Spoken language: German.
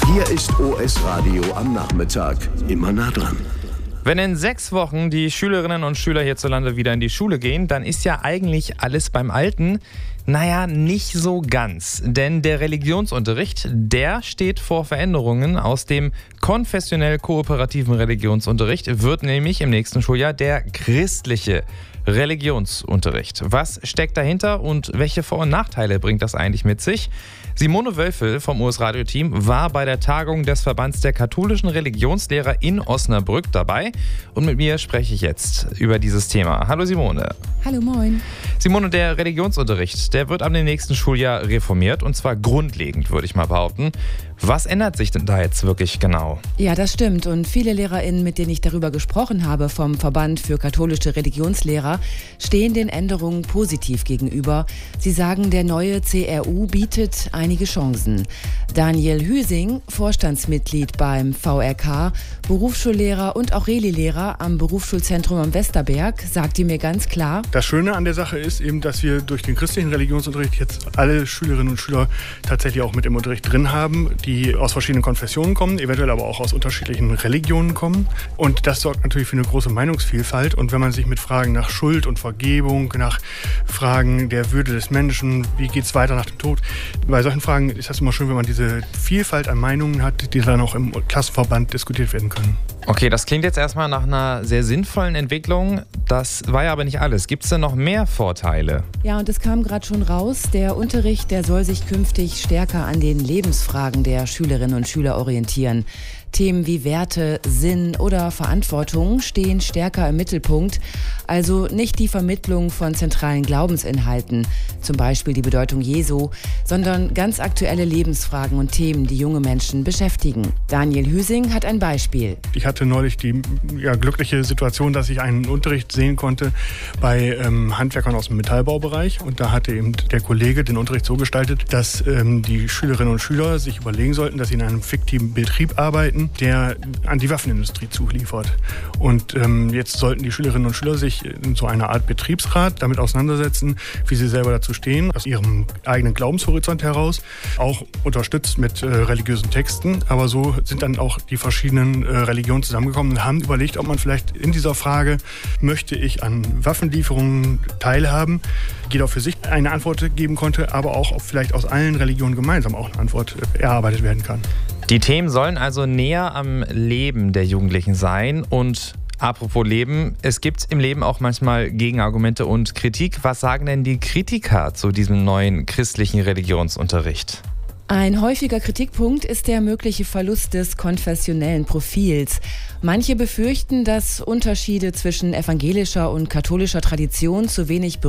Hier ist OS Radio am Nachmittag. Immer nah dran. Wenn in 6 Wochen die Schülerinnen und Schüler hierzulande wieder in die Schule gehen, dann ist ja eigentlich alles beim Alten. Naja, nicht so ganz. Denn der Religionsunterricht, der steht vor Veränderungen. Aus dem konfessionell-kooperativen Religionsunterricht wird nämlich im nächsten Schuljahr der christliche Religionsunterricht. Was steckt dahinter und welche Vor- und Nachteile bringt das eigentlich mit sich? Simone Wölfel vom OS-Radio-Team war bei der Tagung des Verbands der katholischen Religionslehrer in Osnabrück dabei. Und mit mir spreche ich jetzt über dieses Thema. Hallo Simone. Hallo, moin. Simone, der Religionsunterricht, der wird ab dem nächsten Schuljahr reformiert und zwar grundlegend, würde ich mal behaupten. Was ändert sich denn da jetzt wirklich genau? Ja, das stimmt. Und viele LehrerInnen, mit denen ich darüber gesprochen habe, vom Verband für katholische Religionslehrer, stehen den Änderungen positiv gegenüber. Sie sagen, der neue CRU bietet einige Chancen. Daniel Hüsing, Vorstandsmitglied beim VRK, Berufsschullehrer und auch Reli-Lehrer am Berufsschulzentrum am Westerberg, sagte mir ganz klar: Das Schöne an der Sache ist eben, dass wir durch den christlichen Religionsunterricht jetzt alle Schülerinnen und Schüler tatsächlich auch mit im Unterricht drin haben, die aus verschiedenen Konfessionen kommen, eventuell aber auch aus unterschiedlichen Religionen kommen. Und das sorgt natürlich für eine große Meinungsvielfalt. Und wenn man sich mit Fragen nach Schuld und Vergebung, nach Fragen der Würde des Menschen, wie geht es weiter nach dem Tod, bei solchen Fragen ist das immer schön, wenn man diese Vielfalt an Meinungen hat, die dann auch im Klassenverband diskutiert werden können. Okay, das klingt jetzt erstmal nach einer sehr sinnvollen Entwicklung. Das war ja aber nicht alles. Gibt es denn noch mehr Vorteile? Ja, und es kam gerade schon raus, der Unterricht, der soll sich künftig stärker an den Lebensfragen der Schülerinnen und Schüler orientieren. Themen wie Werte, Sinn oder Verantwortung stehen stärker im Mittelpunkt. Also nicht die Vermittlung von zentralen Glaubensinhalten, zum Beispiel die Bedeutung Jesu, sondern ganz aktuelle Lebensfragen und Themen, die junge Menschen beschäftigen. Daniel Hüsing hat ein Beispiel. Ich hatte neulich die glückliche Situation, dass ich einen Unterricht sehen konnte bei Handwerkern aus dem Metallbaubereich. Und da hatte eben der Kollege den Unterricht so gestaltet, dass die Schülerinnen und Schüler sich überlegen sollten, dass sie in einem fiktiven Betrieb arbeiten, der an die Waffenindustrie zuliefert. Und jetzt sollten die Schülerinnen und Schüler sich in so einer Art Betriebsrat damit auseinandersetzen, wie sie selber dazu stehen, aus ihrem eigenen Glaubenshorizont heraus, auch unterstützt mit religiösen Texten. Aber so sind dann auch die verschiedenen Religionen zusammengekommen und haben überlegt, ob man vielleicht in dieser Frage, möchte ich an Waffenlieferungen teilhaben, jeder für sich eine Antwort geben konnte, aber auch vielleicht aus allen Religionen gemeinsam auch eine Antwort erarbeitet werden kann. Die Themen sollen also näher am Leben der Jugendlichen sein. Und apropos Leben, es gibt im Leben auch manchmal Gegenargumente und Kritik. Was sagen denn die Kritiker zu diesem neuen christlichen Religionsunterricht? Ein häufiger Kritikpunkt ist der mögliche Verlust des konfessionellen Profils. Manche befürchten, dass Unterschiede zwischen evangelischer und katholischer Tradition zu wenig